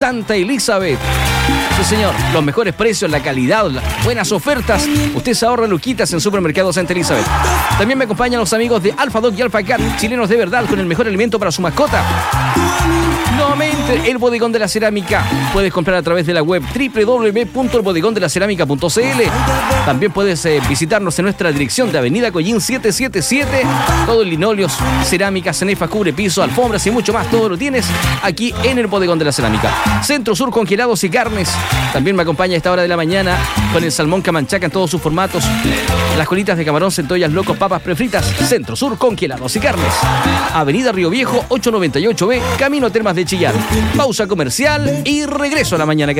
Santa Elizabeth. Sí, señor, los mejores precios, la calidad, las buenas ofertas. Usted se ahorra luquitas en Supermercado Santa Elizabeth. También me acompañan los amigos de Alfa Dog y Alfa Cat, chilenos de verdad, con el mejor alimento para su mascota. Nuevamente, el Bodegón de la Cerámica. Puedes comprar a través de la web www.elbodegondelacerámica.cl. También puedes visitarnos en nuestra dirección de Avenida Collín 777. Todo el linóleos, cerámica, cenefa, cubre piso, alfombras y mucho más. Todo lo tienes aquí en el Bodegón de la Cerámica. Centro Sur Congelados y Carnes. También me acompaña a esta hora de la mañana con el salmón Camanchaca en todos sus formatos. Las colitas de camarón, centollas, locos, papas prefritas. Centro Sur Congelados y Carnes. Avenida Río Viejo 898B, Camino a Termas de Chillán. Pausa comercial y regreso a la mañana.